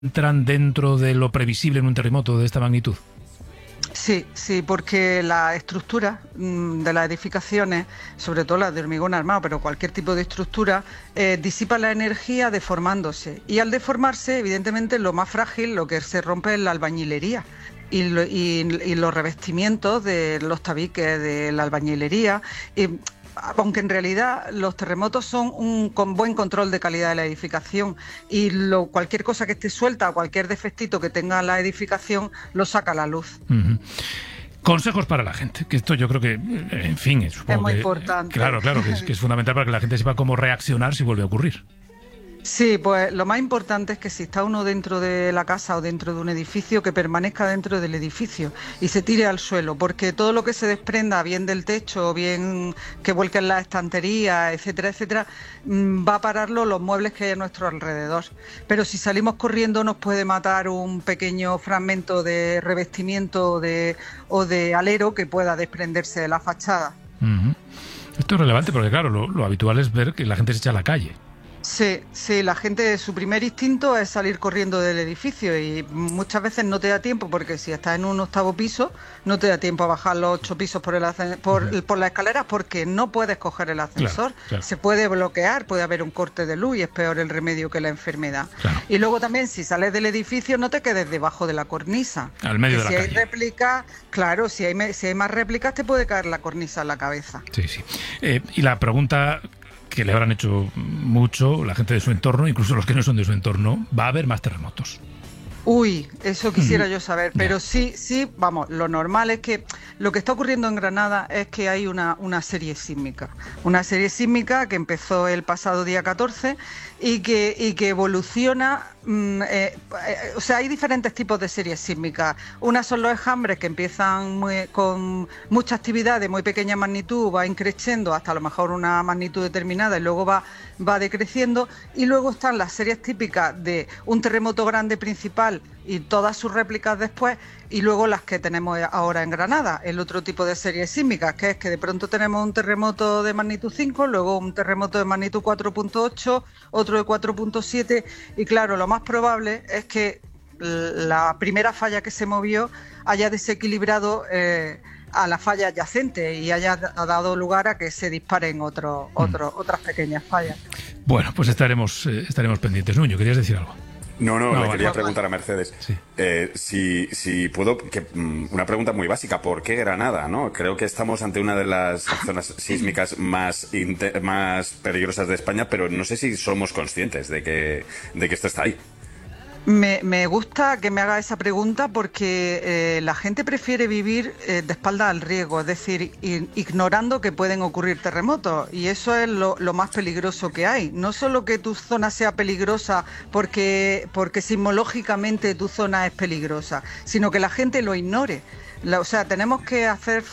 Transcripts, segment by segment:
entran dentro de lo previsible en un terremoto de esta magnitud? Sí, sí, porque la estructura de las edificaciones, sobre todo las de hormigón armado, pero cualquier tipo de estructura, disipa la energía deformándose. Y al deformarse, evidentemente, lo más frágil, lo que se rompe es la albañilería. Y los revestimientos de los tabiques de la albañilería. Aunque en realidad los terremotos son un buen control de calidad de la edificación y cualquier cosa que esté suelta, cualquier defectito que tenga la edificación, lo saca a la luz. Uh-huh. Consejos para la gente, que esto yo creo que, en fin, supongo es muy que, importante. Claro, que es fundamental para que la gente sepa cómo reaccionar si vuelve a ocurrir. Sí, pues lo más importante es que si está uno dentro de la casa o dentro de un edificio, que permanezca dentro del edificio y se tire al suelo, porque todo lo que se desprenda, bien del techo o bien que vuelquen las estanterías, etcétera, etcétera, va a pararlo los muebles que hay a nuestro alrededor. Pero si salimos corriendo nos puede matar un pequeño fragmento de revestimiento o de alero que pueda desprenderse de la fachada. Uh-huh. Esto es relevante porque, claro, lo habitual es ver que la gente se echa a la calle. Sí, la gente, su primer instinto es salir corriendo del edificio y muchas veces no te da tiempo porque si estás en un 8º piso no te da tiempo a bajar los 8 pisos por las escaleras porque no puedes coger el ascensor. Claro. Se puede bloquear, puede haber un corte de luz y es peor el remedio que la enfermedad. Claro. Y luego también si sales del edificio no te quedes debajo de la cornisa. Al medio de la calle. Si hay réplicas, claro, si hay más réplicas te puede caer la cornisa en la cabeza. Sí. Y la pregunta que le habrán hecho mucho la gente de su entorno, incluso los que no son de su entorno, ¿va a haber más terremotos? Uy, eso quisiera yo saber, pero sí, vamos, lo normal es que lo que está ocurriendo en Granada es que hay una serie sísmica que empezó el pasado día 14 y que evoluciona, o sea, hay diferentes tipos de series sísmicas. Unas son los enjambres que empiezan con mucha actividad de muy pequeña magnitud, va increciendo hasta a lo mejor una magnitud determinada y luego va decreciendo, y luego están las series típicas de un terremoto grande principal y todas sus réplicas después, y luego las que tenemos ahora en Granada, el otro tipo de series sísmicas, que es que de pronto tenemos un terremoto de magnitud 5, luego un terremoto de magnitud 4.8, otro de 4.7, y claro, lo más probable es que la primera falla que se movió haya desequilibrado a la falla adyacente y haya dado lugar a que se disparen otras pequeñas fallas. Bueno, pues estaremos pendientes. Nuño, ¿querías decir algo? No, le quería preguntar a Mercedes. Sí. Si puedo, una pregunta muy básica. ¿Por qué Granada, no? Creo que estamos ante una de las zonas sísmicas más peligrosas de España, pero no sé si somos conscientes de que esto está ahí. Me gusta que me haga esa pregunta porque la gente prefiere vivir de espaldas al riesgo, es decir, ignorando que pueden ocurrir terremotos, y eso es lo más peligroso que hay. No solo que tu zona sea peligrosa porque sismológicamente tu zona es peligrosa, sino que la gente lo ignore. O sea, tenemos que hacer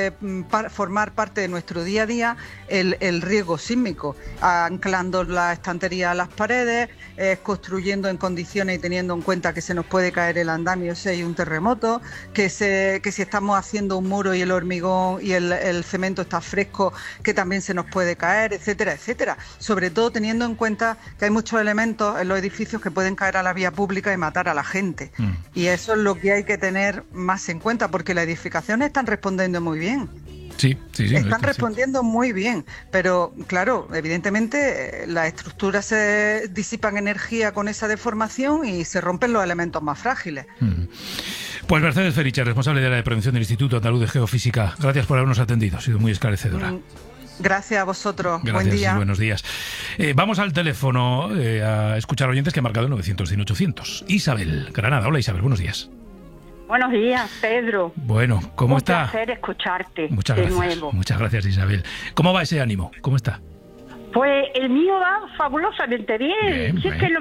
formar parte de nuestro día a día el riesgo sísmico, anclando la estantería a las paredes, construyendo en condiciones y teniendo en cuenta que se nos puede caer el andamio si hay un terremoto, que si estamos haciendo un muro y el hormigón y el cemento está fresco, que también se nos puede caer, etcétera, etcétera. Sobre todo teniendo en cuenta que hay muchos elementos en los edificios que pueden caer a la vía pública y matar a la gente. Y eso es lo que hay que tener más en cuenta, porque las edificaciones están respondiendo muy bien. Sí. Están respondiendo muy bien, pero claro, evidentemente las estructuras se disipan energía con esa deformación y se rompen los elementos más frágiles. Pues Mercedes Feriche, responsable de la de prevención del Instituto Andaluz de Geofísica, gracias por habernos atendido, ha sido muy esclarecedora. Gracias a vosotros. Gracias, buen día. Y buenos días. Vamos al teléfono a escuchar oyentes que han marcado el 900-100-800. Isabel, Granada. Hola Isabel, buenos días. Buenos días, Pedro. Bueno, ¿cómo está? Un placer escucharte. Muchas gracias. De nuevo. Muchas gracias, Isabel. ¿Cómo va ese ánimo? ¿Cómo está? Pues el mío va fabulosamente bien. Si es que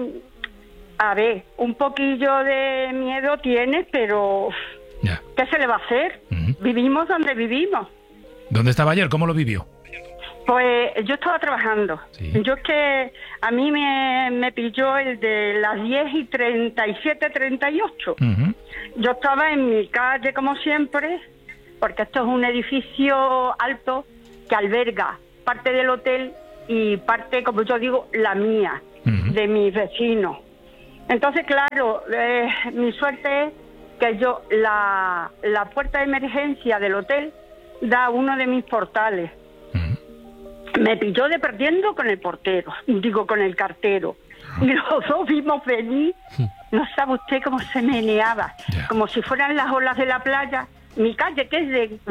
a ver, un poquillo de miedo tienes, pero ya. ¿Qué se le va a hacer? Vivimos donde vivimos. ¿Dónde estaba ayer? ¿Cómo lo vivió? Pues yo estaba trabajando. Sí. Yo es que a mí me pilló el de las 10:37, 38. Yo estaba en mi calle como siempre, porque esto es un edificio alto que alberga parte del hotel y parte, como yo digo, la mía, de mis vecinos. Entonces, claro, mi suerte es que yo, la puerta de emergencia del hotel da a uno de mis portales. Me pilló de perdiendo con el portero, con el cartero. Y los dos vimos venir, no sabe usted cómo se meneaba, como si fueran las olas de la playa. Mi calle, que es de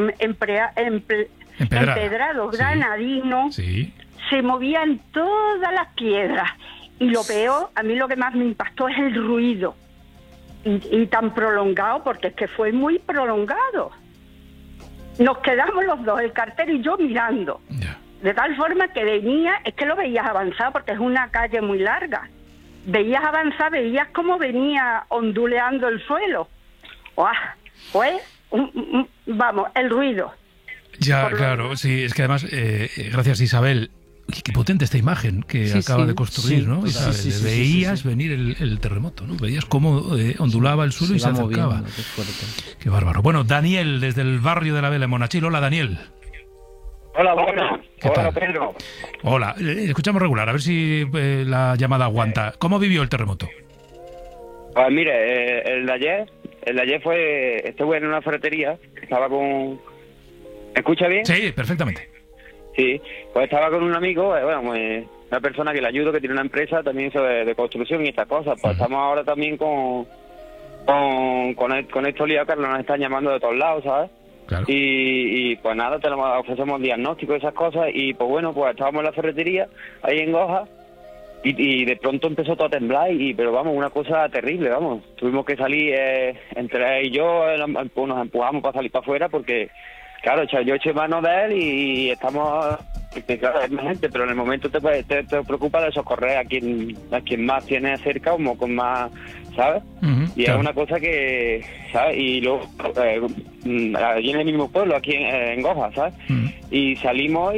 empedrado, granadino, se movían todas las piedras. Y lo peor, a mí lo que más me impactó es el ruido. Y tan prolongado, porque es que fue muy prolongado. Nos quedamos los dos, el cartero y yo, mirando. De tal forma que es que lo veías avanzar, porque es una calle muy larga. Veías avanzar, veías cómo venía onduleando el suelo. Pues, vamos, el ruido. Ya, claro, sí, es que además, gracias Isabel, qué potente esta imagen que acaba de construir, ¿no? Isabel, veías venir el terremoto, ¿no? Veías cómo ondulaba el suelo y se acercaba. Qué bárbaro. Bueno, Daniel, desde el barrio de la Vela, en Monachil. Hola, Daniel. Hola, buenas. Hola, Pedro. Hola, escuchamos regular, a ver si la llamada aguanta. ¿Cómo vivió el terremoto? Pues mire, el de ayer estuve en una ferretería, estaba con... ¿Me escucha bien? Sí, perfectamente. Sí, pues estaba con un amigo, una persona que le ayudo, que tiene una empresa también de construcción y estas cosas. Pues estamos ahora también con esto liado, que nos están llamando de todos lados, ¿sabes? Claro. Y pues nada, ofrecemos diagnósticos y esas cosas. Y pues bueno, pues estábamos en la ferretería, ahí en Goja, y de pronto empezó todo a temblar, pero vamos, una cosa terrible, vamos. Tuvimos que salir, entre él y yo, nos empujamos para salir para afuera, porque, claro, yo eché mano de él y estamos... Claro, es más gente, pero en el momento te preocupa de socorrer a quien más tiene cerca o con más, ¿sabes? Y claro, es una cosa que, ¿sabes? Y luego, allí en el mismo pueblo, aquí en Goja, ¿sabes? Y salimos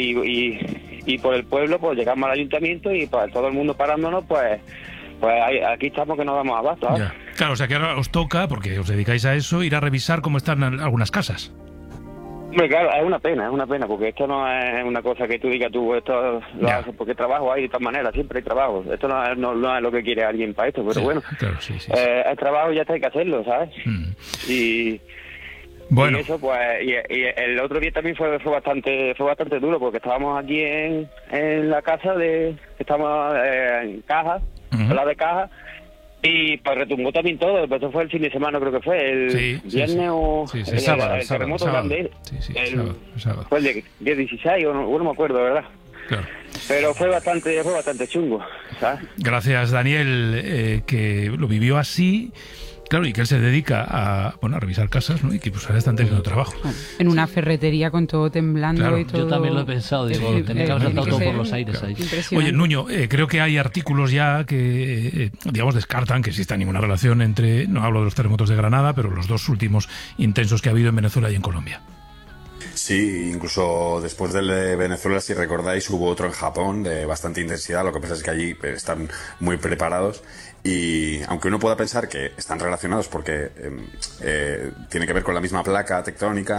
y por el pueblo, pues llegamos al ayuntamiento y pues todo el mundo parándonos, pues aquí estamos que no damos abasto, ¿sabes? Claro, o sea que ahora os toca, porque os dedicáis a eso, ir a revisar cómo están algunas casas. Hombre, claro, es una pena, porque esto no es una cosa que tú digas esto lo haces porque trabajo hay de todas maneras, siempre hay trabajo. Esto no es lo que quiere alguien para esto, pero bueno, claro, es trabajo y ya está, hay que hacerlo, ¿sabes? Y eso, pues, y el otro día también fue bastante duro, porque estábamos aquí en la casa estamos en Caja, al lado de Caja. Y pues retumbó también todo, pero eso fue el fin de semana, creo que fue el viernes o el sábado, el terremoto grande. Sábado. Fue el de 16, o no me acuerdo, de verdad. Claro. Pero fue bastante chungo, ¿sabes? Gracias, Daniel, que lo vivió así. Claro, y que él se dedica a revisar casas, ¿no? Y que pues ahora están teniendo trabajo. En una ferretería con todo temblando, claro, y todo. Yo también lo he pensado, digo, tenía que haber saltado todo por los aires ahí. Oye, Nuño, creo que hay artículos ya que, digamos, descartan que exista ninguna relación entre, no hablo de los terremotos de Granada, pero los dos últimos intensos que ha habido en Venezuela y en Colombia. Sí, incluso después del de Venezuela, si recordáis, hubo otro en Japón de bastante intensidad. Lo que pasa es que allí están muy preparados. Y aunque uno pueda pensar que están relacionados porque tiene que ver con la misma placa tectónica,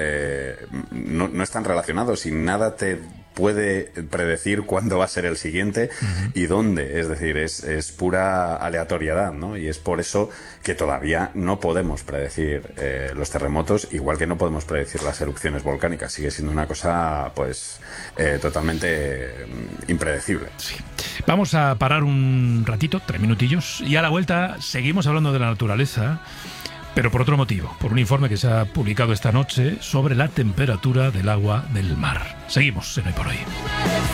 no están relacionados y nada te puede predecir cuándo va a ser el siguiente y dónde. Es decir, es pura aleatoriedad, ¿no? Y es por eso que todavía no podemos predecir los terremotos, igual que no podemos predecir las erupciones volcánicas. Sigue siendo una cosa, pues, totalmente impredecible. Sí. Vamos a parar un ratito, 3 minutillos, y a la vuelta seguimos hablando de la naturaleza, pero por otro motivo, por un informe que se ha publicado esta noche sobre la temperatura del agua del mar. Seguimos en Hoy por Hoy.